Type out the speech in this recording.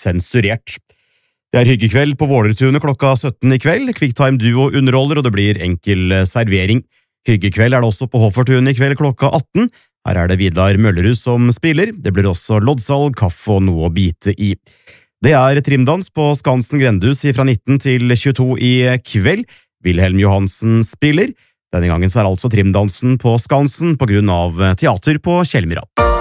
sensurert. Det hyggekveld på Vålertunet klokka 17 i kveld. Quicktime Duo underholder, og det blir enkel servering. Hyggekveld det også på Hoffertunet i kveld klokka 18. Her det Vidar Møllerud som spiller. Det blir også loddsalg, kaffe og noe å bite i. Det trimdans på Skansen Grendhus fra 19 til 22 i kveld. Wilhelm Johansen spiller. Denne gangen så altså trimdansen på Skansen på grunn av teater på Kjellmyra.